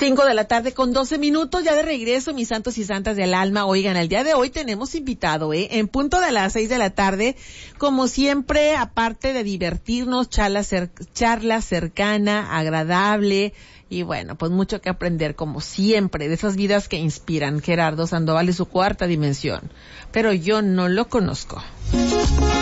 5:12 ya de regreso, mis santos y santas del alma. Oigan, el día de hoy tenemos invitado, en punto de las 6:00 p.m, como siempre, aparte de divertirnos, charla cercana, agradable, y bueno, pues mucho que aprender, como siempre, de esas vidas que inspiran. Gerardo Sandoval y su cuarta dimensión, pero yo no lo conozco.